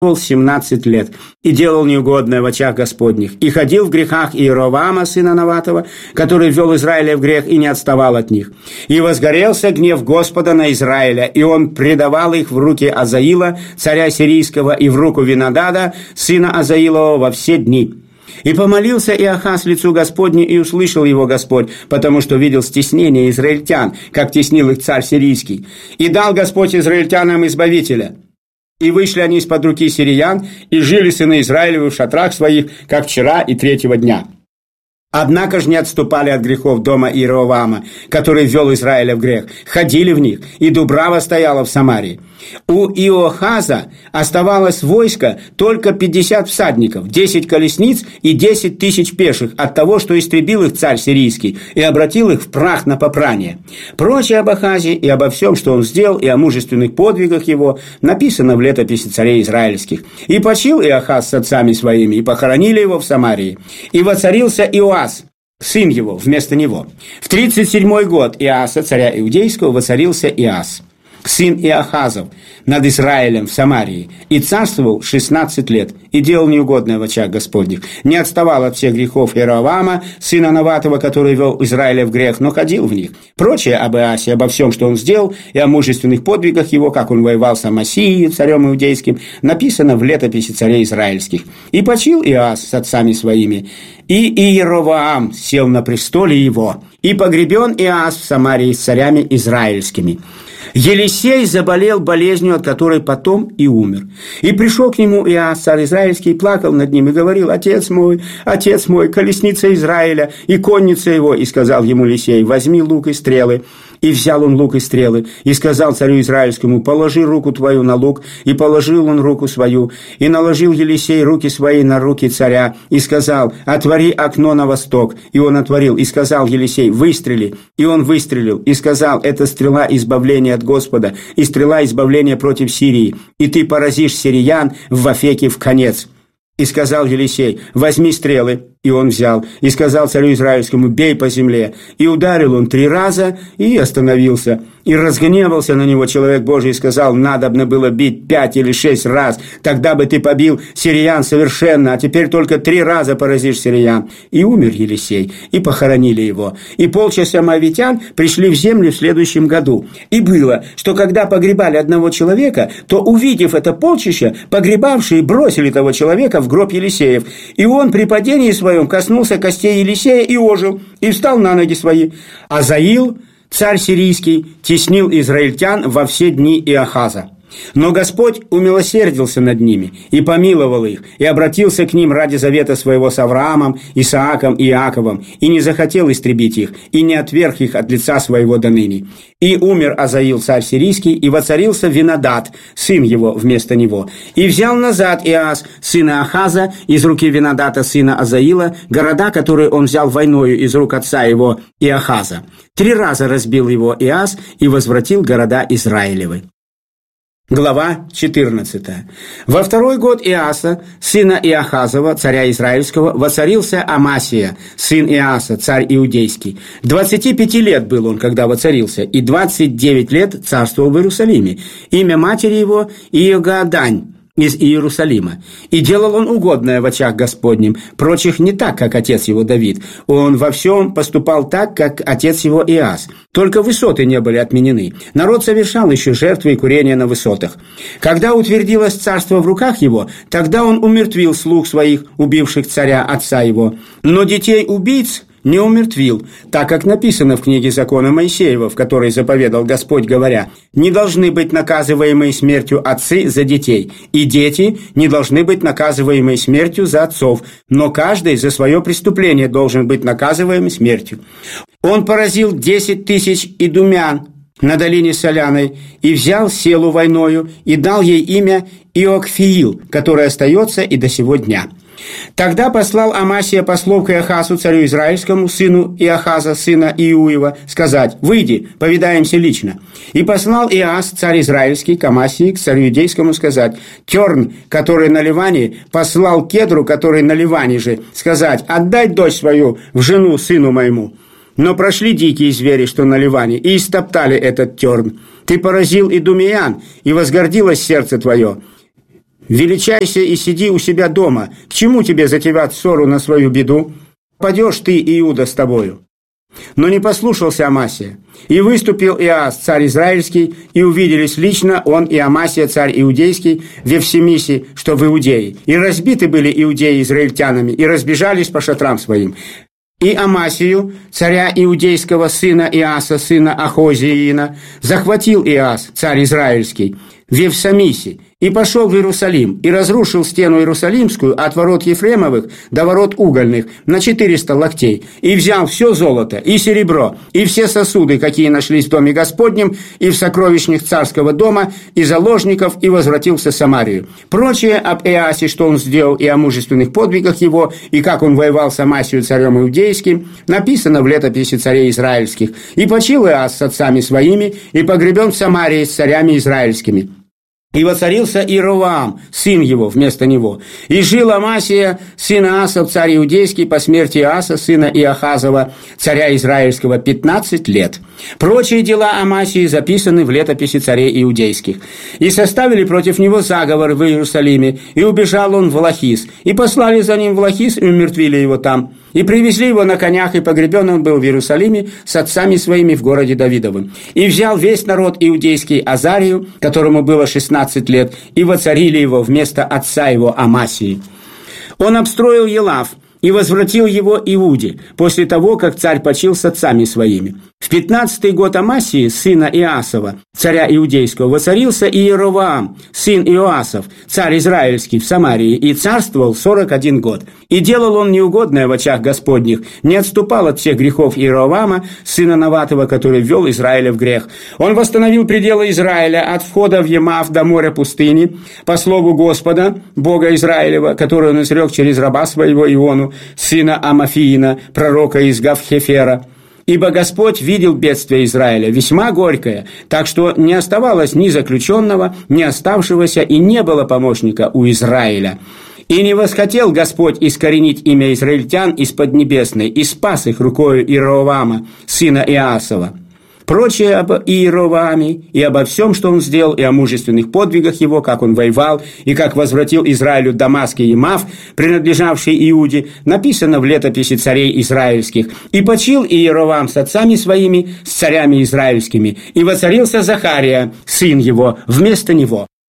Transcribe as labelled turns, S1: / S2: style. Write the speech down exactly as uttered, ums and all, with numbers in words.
S1: семнадцать лет, и делал неугодное в очах Господних, и ходил в грехах Иеровоама, сына Наватова, который ввел Израиля в грех и не отставал от них. И возгорелся гнев Господа на Израиля, и он предавал их в руки Азаила, царя сирийского, и в руку Винодада, сына Азаилова, во все дни. И помолился Иохас лицу Господню, и услышал его Господь, потому что видел стеснение израильтян, как теснил их царь сирийский. И дал Господь израильтянам избавителя. И вышли они из-под руки сириян, и жили сыны Израилевы в шатрах своих, как вчера и третьего дня. Однако же не отступали от грехов дома Иеровоама, который ввел Израиля в грех, ходили в них, и дубрава стояла в Самарии. У Иохаза оставалось войско только пятьдесят всадников, десять колесниц и десять тысяч пеших от того, что истребил их царь сирийский и обратил их в прах на попрание. Прочее об Ахазе и обо всем, что он сделал, и о мужественных подвигах его, написано в летописи царей израильских. И почил Иохаз с отцами своими, и похоронили его в Самарии. И воцарился Иоас, сын его, вместо него. В тридцать седьмой год Иоаса, царя иудейского, воцарился Иоас, сын Иохазов, над Израилем в Самарии, и царствовал шестнадцать лет, и делал неугодное в очах Господних. Не отставал от всех грехов Иеровоама, сына Наватова, который вел Израиля в грех, но ходил в них. Прочее об Иоасе, обо всем, что он сделал, и о мужественных подвигах его, как он воевал с Амасией, царем иудейским, написано в летописи царей израильских. И почил Иоас с отцами своими, и Иеровоам сел на престоле его, и погребен Иоас в Самарии с царями израильскими. Елисей заболел болезнью, от которой потом и умер. И пришел к нему Иоас, царь израильский, плакал над ним и говорил: «Отец мой, отец мой, колесница Израиля и конница его». И сказал ему Елисей: «Возьми лук и стрелы». И взял он лук и стрелы, и сказал царю израильскому: «Положи руку твою на лук». И положил он руку свою, и наложил Елисей руки свои на руки царя, и сказал: «Отвори окно на восток». И он отворил, и сказал Елисей: «Выстрели». И он выстрелил, и сказал: «Это стрела избавления от Господа, и стрела избавления против Сирии, и ты поразишь сириян в Афеке в конец». И сказал Елисей: «Возьми стрелы». И он взял, и сказал царю израильскому: «Бей по земле». И ударил он три раза, и остановился. И разгневался на него человек Божий, и сказал: «Надобно было бить пять или шесть раз, тогда бы ты побил сириян совершенно, а теперь только три раза поразишь сириян». И умер Елисей, и похоронили его. И полчаса моавитян пришли в землю в следующем году. И было, что когда погребали одного человека, то, увидев это полчища, погребавшие бросили того человека в гроб Елисеев. И он при падении своем коснулся костей Елисея и ожил, и встал на ноги свои. Азаил, царь сирийский, теснил израильтян во все дни Иохаза. Но Господь умилосердился над ними и помиловал их, и обратился к ним ради завета своего с Авраамом, Исааком и Иаковом, и не захотел истребить их, и не отверг их от лица своего доныне. И умер Азаил, царь сирийский, и воцарился Винодад, сын его, вместо него. И взял назад Иоас, сына Ахаза, из руки Винодата, сына Азаила, города, которые он взял войною из рук отца его Иохаза. Три раза разбил его Иоас и возвратил города Израилевы. Глава четырнадцатая. Во второй год Иоаса, сына Иохазова, царя израильского, воцарился Амасия, сын Иоаса, царь иудейский. Двадцати пяти лет был он, когда воцарился, и двадцать девять лет царствовал в Иерусалиме. Имя матери его Иогаадань из Иерусалима. И делал он угодное в очах Господним, прочих не так, как отец его Давид. Он во всем поступал так, как отец его Иоас. Только высоты не были отменены. Народ совершал еще жертвы и курения на высотах. Когда утвердилось царство в руках его, тогда он умертвил слуг своих, убивших царя отца его. Но детей убийц не умертвил, так как написано в книге закона Моисеева, в которой заповедал Господь, говоря: «Не должны быть наказываемые смертью отцы за детей, и дети не должны быть наказываемые смертью за отцов, но каждый за свое преступление должен быть наказываем смертью». Он поразил десять тысяч идумян на долине Соляной, и взял селу войною, и дал ей имя Иокфиил, которое остается и до сего дня. Тогда послал Амасия послов к Иохасу, царю израильскому, сыну Иохаза, сына Иуева, сказать: «Выйди, повидаемся лично». И послал Иоас, царь израильский, к Амасии, к царю иудейскому, сказать: «Терн, который на Ливане, послал Кедру, который на Ливане же, сказать: отдай дочь свою в жену сыну моему». Но прошли дикие звери, что на Ливане, и истоптали этот терн. Ты поразил идумеян, и возгордилось сердце твое. величайся и сиди у себя дома. К чему тебе затевать ссору на свою беду? Падешь ты, Иуда, с тобою». Но не послушался Амасия. И выступил Иоас, царь израильский, и увиделись лично он и Амасия, царь иудейский, в Евсемисе, что в Иудее. И разбиты были иудеи израильтянами, и разбежались по шатрам своим. И Амасию, царя иудейского, сына Иоаса, сына Ахозиина, захватил Иоас, царь израильский, в Евсамисе, и пошел в Иерусалим, и разрушил стену Иерусалимскую от ворот Ефремовых до ворот угольных на четыреста локтей, и взял все золото, и серебро, и все сосуды, какие нашлись в доме Господнем, и в сокровищных царского дома, и заложников, и возвратился в Самарию. Прочее об Иоасе, что он сделал, и о мужественных подвигах его, и как он воевал с Амасией царем иудейским, написано в летописи царей израильских. И почил Иоас с отцами своими, и погребен в Самарии с царями израильскими. И воцарился Иеровоам, сын его, вместо него. И жил Амасия, сын Аасов, царь иудейский, по смерти Иоаса, сына Иохазова, царя израильского, пятнадцать лет. Прочие дела Амасии записаны в летописи царей иудейских. И составили против него заговор в Иерусалиме, и убежал он в Лахис. И послали за ним в Лахис, и умертвили его там. И привезли его на конях, и погребен он был в Иерусалиме с отцами своими в городе Давидовым. И взял весь народ иудейский Азарию, которому было шестнадцать лет, и воцарили его вместо отца его Амасии. Он обстроил Елав и возвратил его Иуде, после того, как царь почил с отцами своими. В пятнадцатый год Амасии, сына Иасова, царя иудейского, воцарился Иеровоам, сын Иоасов, царь израильский, в Самарии, и царствовал сорок один год. И делал он неугодное в очах Господних, не отступал от всех грехов Иеровоама, сына Наватова, который ввел Израиля в грех. Он восстановил пределы Израиля от входа в Емав до моря пустыни, по слову Господа, Бога Израилева, который он изрек через раба своего Иону, сына Амафиина, пророка из Гавхефера. Ибо Господь видел бедствие Израиля, весьма горькое, так что не оставалось ни заключенного, ни оставшегося, и не было помощника у Израиля. И не восхотел Господь искоренить имя израильтян из Поднебесной, и спас их рукою Иеровоама, сына Иасова. Прочее об Иеровоаме и обо всем, что он сделал, и о мужественных подвигах его, как он воевал, и как возвратил Израилю Дамаск и Емав, принадлежавший Иуде, написано в летописи царей израильских. И почил Иеровоам с отцами своими, с царями израильскими, и воцарился Захария, сын его, вместо него.